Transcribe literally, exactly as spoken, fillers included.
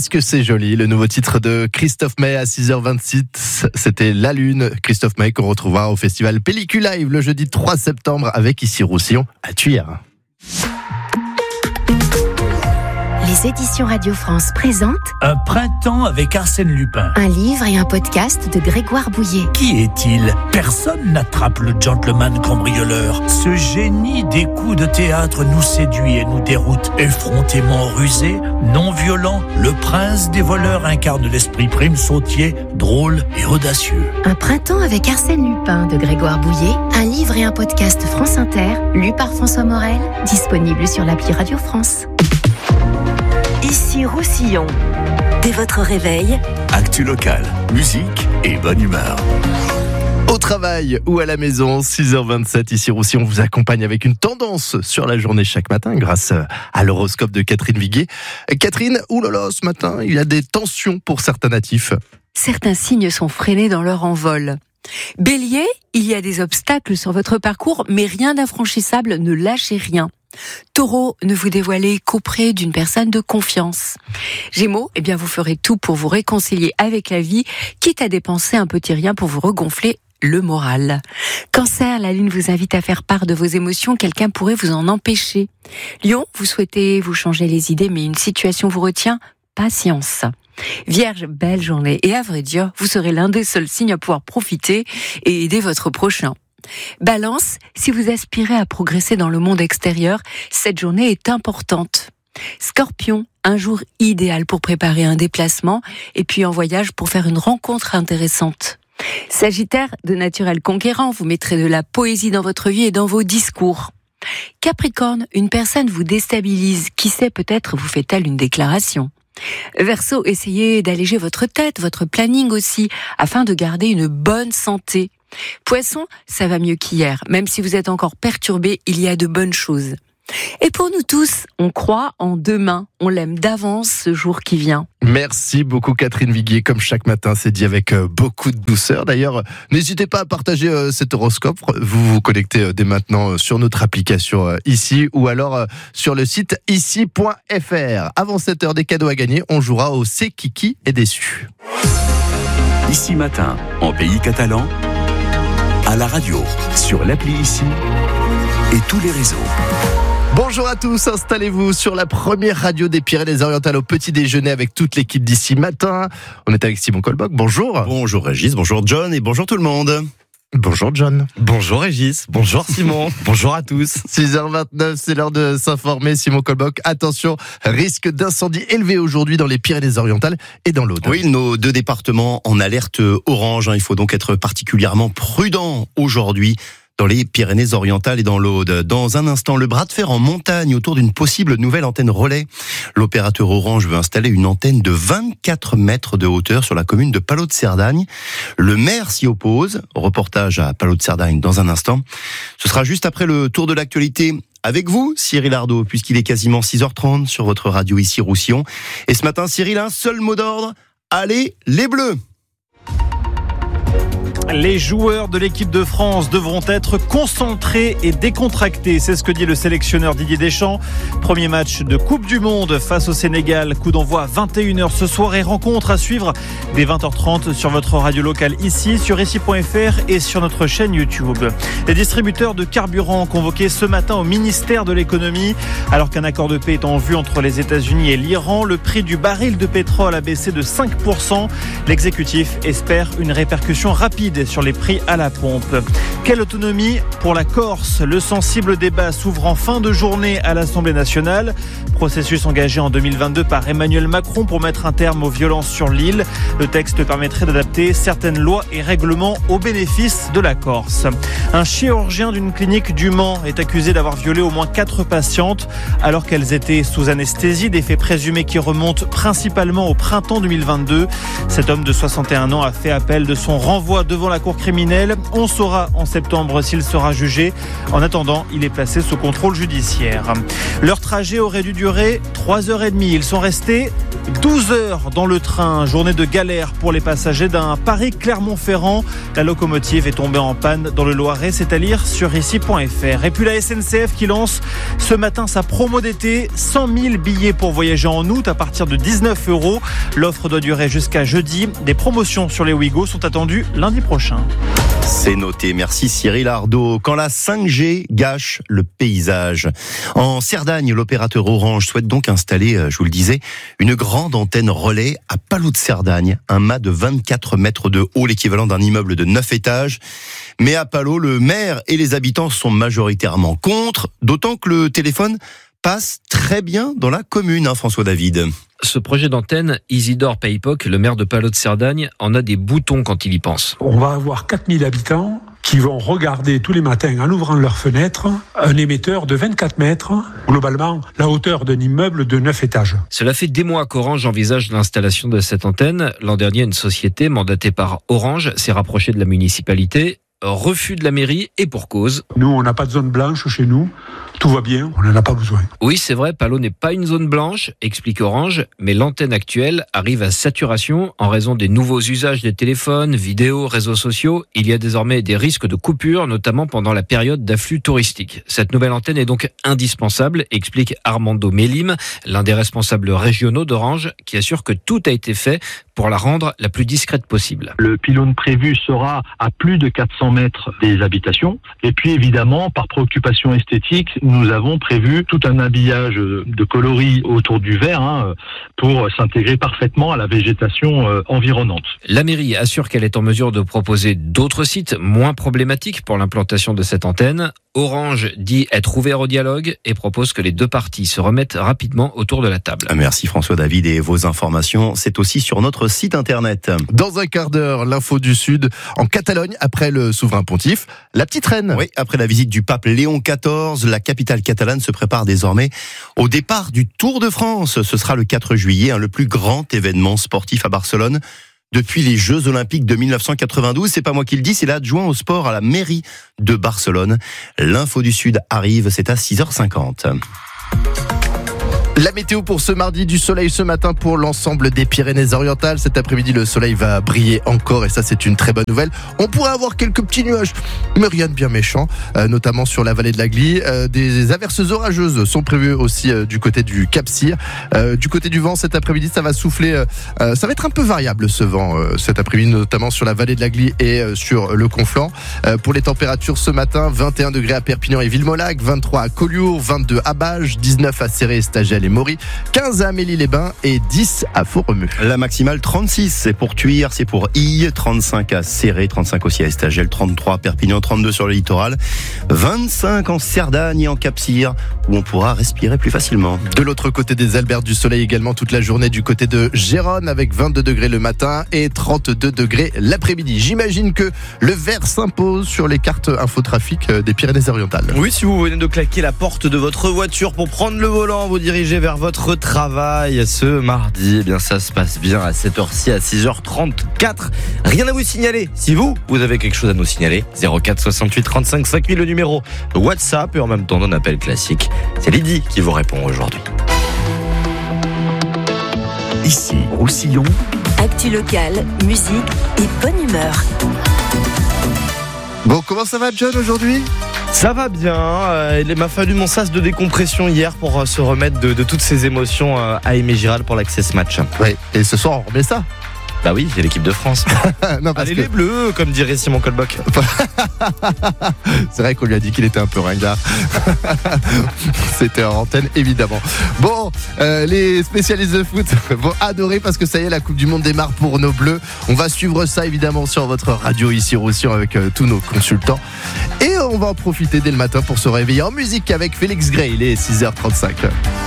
Qu'est-ce que c'est joli, le nouveau titre de Christophe Maé à six heures vingt-six, c'était La Lune. Christophe Maé qu'on retrouvera au festival Pellicule Live le jeudi trois septembre avec ici Roussillon à Thuir. Les éditions Radio France présentent Un printemps avec Arsène Lupin. un livre et un podcast de Grégoire Bouillet. Qui est-il ? Personne n'attrape le gentleman cambrioleur. Ce génie des coups de théâtre nous séduit et nous déroute. Effrontément rusé, non violent, le prince des voleurs incarne l'esprit prime sautier, drôle et audacieux. Un printemps avec Arsène Lupin de Grégoire Bouillet, un livre et un podcast France Inter, lu par François Morel, disponible sur l'appli Radio France. Ici Roussillon. Dès votre réveil, Actu locale, musique et bonne humeur. Au travail ou à la maison, six heures vingt-sept, ici Roussillon, on vous accompagne avec une tendance sur la journée chaque matin grâce à l'horoscope de Catherine Viguier. Catherine, oulala, ce matin, il y a des tensions pour certains natifs. Certains signes sont freinés dans leur envol. Bélier, il y a des obstacles sur votre parcours, mais rien d'infranchissable, ne lâchez rien. Taureau, ne vous dévoilez qu'auprès d'une personne de confiance. Gémeaux, eh bien vous ferez tout pour vous réconcilier avec la vie, quitte à dépenser un petit rien pour vous regonfler le moral. Cancer, la lune vous invite à faire part de vos émotions, quelqu'un pourrait vous en empêcher. Lion, vous souhaitez vous changer les idées, mais une situation vous retient, patience. Vierge, belle journée, et à vrai dire, vous serez l'un des seuls signes à pouvoir profiter et aider votre prochain. Balance, si vous aspirez à progresser dans le monde extérieur, cette journée est importante. Scorpion, un jour idéal pour préparer un déplacement et puis en voyage pour faire une rencontre intéressante. Sagittaire, de naturel conquérant, vous mettrez de la poésie dans votre vie et dans vos discours. Capricorne, une personne vous déstabilise, qui sait, peut-être vous fait-elle une déclaration. Verseau, essayez d'alléger votre tête, votre planning aussi, afin de garder une bonne santé. Poisson, ça va mieux qu'hier. Même si vous êtes encore perturbé, il y a de bonnes choses. Et pour nous tous, on croit en demain. On l'aime d'avance ce jour qui vient. Merci beaucoup Catherine Viguier. Comme chaque matin, c'est dit avec beaucoup de douceur. D'ailleurs, n'hésitez pas à partager cet horoscope. Vous vous connectez dès maintenant sur notre application ici ou alors sur le site ici point f r. Avant sept heures, des cadeaux à gagner. On jouera au C'est Kiki est déçu. Ici matin, en pays catalan, à la radio, sur l'appli Ici et tous les réseaux. Bonjour à tous, installez-vous sur la première radio des Pyrénées-Orientales au petit déjeuner avec toute l'équipe d'Ici Matin. On est avec Simon Colboc, bonjour. Bonjour Régis, bonjour John et bonjour tout le monde. Bonjour John. Bonjour Régis, bonjour Simon, bonjour à tous. six heures vingt-neuf, c'est l'heure de s'informer. Simon Colboc, attention, risque d'incendie élevé aujourd'hui dans les Pyrénées-Orientales et dans l'Aude. Oui, nos deux départements en alerte orange, hein. Il faut donc être particulièrement prudent aujourd'hui dans les Pyrénées-Orientales et dans l'Aude. Dans un instant, le bras de fer en montagne autour d'une possible nouvelle antenne relais. L'opérateur Orange veut installer une antenne de vingt-quatre mètres de hauteur sur la commune de Palot de Cerdagne. Le maire s'y oppose. Reportage à Palot de Cerdagne dans un instant. Ce sera juste après le tour de l'actualité avec vous, Cyril Ardo, puisqu'il est quasiment six heures trente sur votre radio ici Roussillon. Et ce matin, Cyril, un seul mot d'ordre. Allez, les Bleus! Les joueurs de l'équipe de France devront être concentrés et décontractés. C'est ce que dit le sélectionneur Didier Deschamps. Premier match de Coupe du Monde face au Sénégal. Coup d'envoi à vingt et une heures ce soir et rencontre à suivre dès vingt heures trente sur votre radio locale ici, sur ici point f r et sur notre chaîne YouTube. Les distributeurs de carburant convoqués ce matin au ministère de l'économie. Alors qu'un accord de paix est en vue entre les États-Unis et l'Iran, le prix du baril de pétrole a baissé de cinq pour cent. L'exécutif espère une répercussion rapide sur les prix à la pompe. Quelle autonomie pour la Corse ? Le sensible débat s'ouvre en fin de journée à l'Assemblée nationale. Processus engagé en deux mille vingt-deux par Emmanuel Macron pour mettre un terme aux violences sur l'île. Le texte permettrait d'adapter certaines lois et règlements au bénéfice de la Corse. Un chirurgien d'une clinique du Mans est accusé d'avoir violé au moins quatre patientes alors qu'elles étaient sous anesthésie, des faits présumés qui remontent principalement au printemps deux mille vingt-deux. Cet homme de soixante et un ans a fait appel de son renvoi devant devant la cour criminelle. On saura en septembre s'il sera jugé. En attendant, il est placé sous contrôle judiciaire. Leur trajet aurait dû durer trois heures trente. Ils sont restés douze heures dans le train. Journée de galère pour les passagers d'un Paris-Clermont-Ferrand. La locomotive est tombée en panne dans le Loiret. C'est à lire sur ici point f r. Et puis la S N C F qui lance ce matin sa promo d'été. cent mille billets pour voyager en août à partir de dix-neuf euros. L'offre doit durer jusqu'à jeudi. Des promotions sur les Ouigo sont attendues lundi prochain. C'est noté. Merci Cyril Ardo. Quand la cinq G gâche le paysage. En Cerdagne, l'opérateur Orange souhaite donc installer, je vous le disais, une grande antenne relais à Palot de Cerdagne. Un mât de vingt-quatre mètres de haut, l'équivalent d'un immeuble de neuf étages. Mais à Palot, le maire et les habitants sont majoritairement contre, d'autant que le téléphone passe très bien dans la commune, hein, François David. Ce projet d'antenne, Isidore Paypoc, le maire de Palot de Cerdagne, en a des boutons quand il y pense. On va avoir quatre mille habitants qui vont regarder tous les matins, en ouvrant leurs fenêtres, un émetteur de vingt-quatre mètres, globalement la hauteur d'un immeuble de neuf étages. Cela fait des mois qu'Orange envisage l'installation de cette antenne. L'an dernier, une société mandatée par Orange s'est rapprochée de la municipalité. Refus de la mairie et pour cause. Nous, on n'a pas de zone blanche chez nous. Tout va bien, on n'en a pas besoin. Oui, c'est vrai, Palot n'est pas une zone blanche, explique Orange, mais l'antenne actuelle arrive à saturation en raison des nouveaux usages des téléphones, vidéos, réseaux sociaux. Il y a désormais des risques de coupure, notamment pendant la période d'afflux touristique. Cette nouvelle antenne est donc indispensable, explique Armando Mélim, l'un des responsables régionaux d'Orange, qui assure que tout a été fait pour la rendre la plus discrète possible. Le pylône prévu sera à plus de quatre cents mètres des habitations. Et puis évidemment, par préoccupation esthétique, nous avons prévu tout un habillage de coloris autour du verre hein, pour s'intégrer parfaitement à la végétation euh, environnante. La mairie assure qu'elle est en mesure de proposer d'autres sites moins problématiques pour l'implantation de cette antenne. Orange dit être ouvert au dialogue et propose que les deux parties se remettent rapidement autour de la table. Merci François David et vos informations, c'est aussi sur notre site internet. Dans un quart d'heure, l'info du Sud en Catalogne après le souverain pontife, la petite reine. Oui, après la visite du pape Léon quatorze, la capitale catalane se prépare désormais au départ du Tour de France. Ce sera le quatre juillet, hein, le plus grand événement sportif à Barcelone depuis les Jeux Olympiques de mille neuf cent quatre-vingt-douze. C'est pas moi qui le dis, c'est l'adjoint au sport à la mairie de Barcelone. L'info du Sud arrive, c'est à six heures cinquante. La météo pour ce mardi, du soleil ce matin pour l'ensemble des Pyrénées-Orientales. Cet après-midi, le soleil va briller encore et ça, c'est une très bonne nouvelle. On pourrait avoir quelques petits nuages, mais rien de bien méchant, euh, notamment sur la vallée de la Glie. Euh, des averses orageuses sont prévues aussi euh, du côté du Cap-Cyr. Euh, du côté du vent, cet après-midi, ça va souffler. Euh, ça va être un peu variable ce vent euh, cet après-midi, notamment sur la vallée de la Glie et euh, sur le Conflent. Euh, pour les températures ce matin, vingt et un degrés à Perpignan et Villemolac, vingt-trois à Collioure, vingt-deux à Bages, dix-neuf à Céré et Stagel et Maury, quinze à Amélie-les-Bains et dix à Faux-Remue. La maximale trente-six, c'est pour Tuire, c'est pour Ille, trente-cinq à Céré, trente-cinq aussi à Estagel, trente-trois à Perpignan, trente-deux sur le littoral, vingt-cinq en Cerdagne et en Cap-Cyr, où on pourra respirer plus facilement. De l'autre côté des Alberts, du soleil également toute la journée du côté de Gérone, avec vingt-deux degrés le matin et trente-deux degrés l'après-midi. J'imagine que le vert s'impose sur les cartes infotrafic des Pyrénées-Orientales. Oui, si vous venez de claquer la porte de votre voiture pour prendre le volant, vous dirigez vers votre travail ce mardi, eh bien ça se passe bien à cette heure-ci, à six heures trente-quatre. Rien à vous signaler. Si vous, vous avez quelque chose à nous signaler, zéro quatre soixante-huit trente-cinq cinq mille, le numéro WhatsApp, et en même temps d'un appel classique. C'est Lydie qui vous répond aujourd'hui. Ici, Roussillon. Actu locale, musique et bonne humeur. Bon, comment ça va, John, aujourd'hui ? Ça va bien, euh, il m'a fallu mon sas de décompression hier pour euh, se remettre de, de toutes ces émotions euh, à Aimé Giral pour l'Access Match. Oui, et ce soir on remet ça. Bah oui, c'est l'équipe de France. Non, parce Allez que... les Bleus, comme dirait Simon Colbock. C'est vrai qu'on lui a dit qu'il était un peu ringard. C'était en antenne, évidemment. Bon, euh, les spécialistes de foot vont adorer parce que ça y est, la Coupe du Monde démarre pour nos Bleus. On va suivre ça évidemment sur votre radio ici Roussillon avec euh, tous nos consultants. Et on va en profiter dès le matin pour se réveiller en musique avec Félix Gray. Il est six heures trente-cinq.